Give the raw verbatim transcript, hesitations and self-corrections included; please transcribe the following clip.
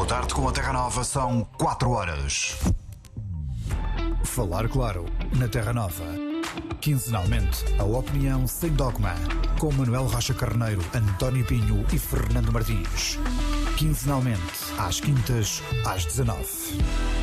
tarde com a Terra Nova são quatro horas. Falar claro na Terra Nova. Quinzenalmente, a opinião sem dogma. Com Manuel Rocha Carneiro, António Pinho e Fernando Martins. Quinzenalmente, às quintas, às dezanove.